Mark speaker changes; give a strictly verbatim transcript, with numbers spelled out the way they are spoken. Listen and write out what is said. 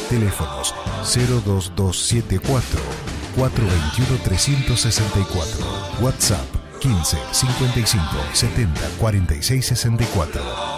Speaker 1: Teléfonos cero dos dos siete cuatro, cuatro dos uno, tres seis cuatro. WhatsApp quince cincuenta y cinco setenta cuarenta y seis sesenta y cuatro.